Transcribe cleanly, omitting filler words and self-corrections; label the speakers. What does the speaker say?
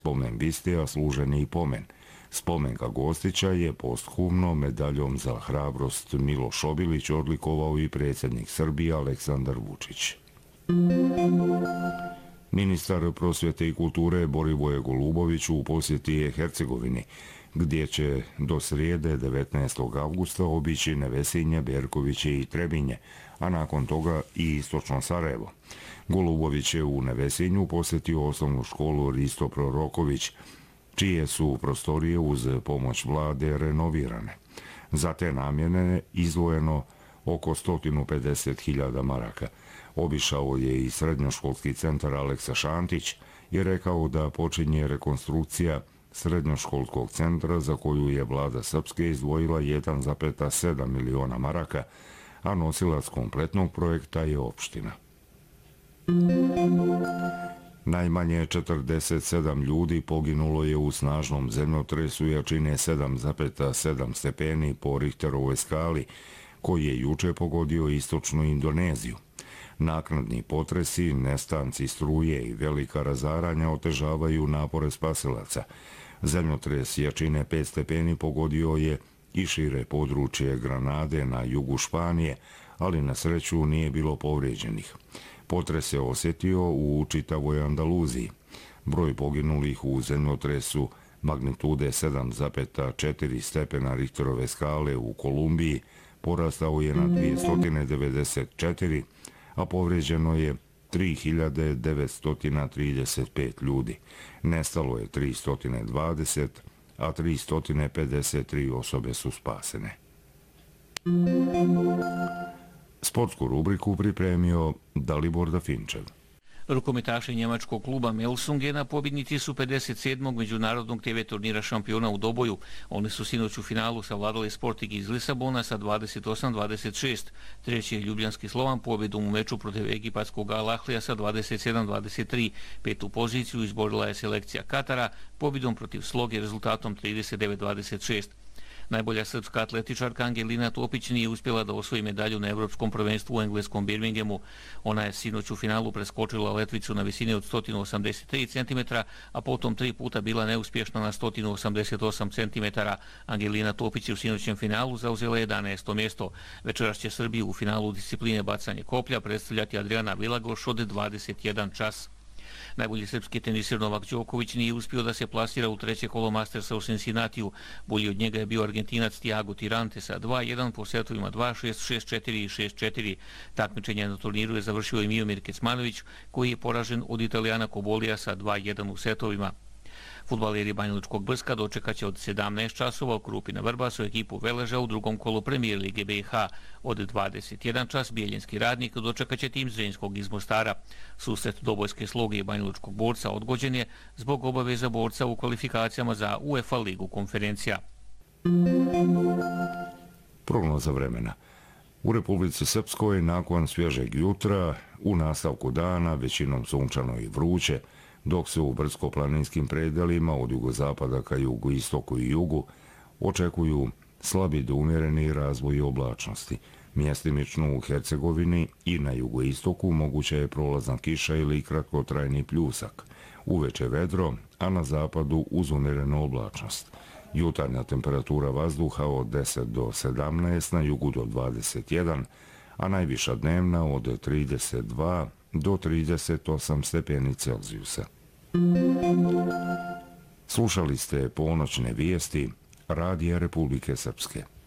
Speaker 1: Spomen biste, a služen je i pomen. Spomenka Gostića je posthumno medaljom za hrabrost Miloš Obilić odlikovao i predsjednik Srbije Aleksandar Vučić. Ministar prosvjete i kulture Borivoje Golubović u posjeti je Hercegovini, gdje će do srijede 19. avgusta obići Nevesinje, Berkoviće i Trebinje, a nakon toga i istočno Sarajevo. Golubović je u Nevesinju posjetio osnovnu školu Risto Proroković, čije su prostorije uz pomoć vlade renovirane. Za te namjene izdvojeno oko 150.000 maraka. Obišao je i srednjoškolski centar Aleksa Šantić i rekao da počinje rekonstrukcija srednjoškolskog centra za koju je vlada Srpske izdvojila 1,7 miliona maraka, a nosilac kompletnog projekta je opština. Najmanje 47 ljudi poginulo je u snažnom zemljotresu jačine 7,7 stepeni po Richterovoj skali, koji je juče pogodio istočnu Indoneziju. Naknadni potresi, nestanci struje i velika razaranja otežavaju napore spasilaca. Zemljotres jačine 5 stepeni pogodio je i šire područje Granade na jugu Španije, ali na sreću nije bilo povrijeđenih. Potres se osjetio u čitavoj Andaluziji. Broj poginulih u zemljotresu magnitude 7,4 stepena Richterove skale u Kolumbiji porastao je na 294, a povrijeđeno je 3.935 ljudi. Nestalo je 320, a 353 osobe su spasene. Sportsku rubriku pripremio Dalibor Dafinčev.
Speaker 2: Rukometaši njemačkog kluba Melsungena pobjednici su 57. međunarodnog TV turnira šampiona u doboju. Oni su sinoć u finalu savladali Sporting iz Lisabona sa 28-26. Treći je ljubljanski Slovan pobjedom u meču protiv egipatskog Al Ahlija sa 27-23. Petu poziciju izborila je selekcija Katara pobjedom protiv Sloge rezultatom 39-26. Najbolja srpska atletičarka Angelina Topić nije uspjela da osvoji medalju na Evropskom prvenstvu u engleskom Birminghamu. Ona je sinoć u finalu preskočila letvicu na visini od 183 cm, a potom 3 puta bila neuspješna na 188 cm. Angelina Topić je u sinoćem finalu zauzela 11. mjesto. Večeras će Srbiju u finalu discipline bacanje koplja predstavljati Adriana Vilagoš od 21 čas. Najbolji srpski tenisir Novak Đoković nije uspio da se plasira u treće kolo Mastersa u Cincinnatiju. Bolji od njega je bio Argentinac Thiago Tirante sa 2-1 po setovima 2-6, 6-4 i 6-4. Takmičenje na turniru je završio i Miomir Kecmanović, koji je poražen od Italijana Kobolija sa 2-1 u setovima. Fudbaleri Banjalučkog Brska dočekaće od 17 časova u Krupina Vrbasu ekipu Veleža u drugom kolu Premijer Lige BiH. Od 21 čas Bijeljinski Radnik dočekaće tim Zrenjskog iz Mostara. Susret Dobojske Sloge i Banjalučkog Borca odgođen je zbog obaveza borca u kvalifikacijama za UEFA ligu konferencija.
Speaker 1: Prognoza vremena. U Republici Srpskoj nakon svježeg jutra, u nastavku dana većinom sunčano i vruće, dok se u brdsko-planinskim predelima od jugozapada ka jugoistoku i jugu očekuju slabi do umjereni razvoj oblačnosti. Mjestimično u Hercegovini i na jugoistoku moguća je prolazna kiša ili kratkotrajni pljusak. Uveče vedro, a na zapadu uz umjerenu oblačnost. Jutarnja temperatura vazduha od 10 do 17, na jugu do 21, a najviša dnevna od 32 do 38 stepeni Celzijusa. Slušali ste ponoćne vijesti Radija Republike Srpske.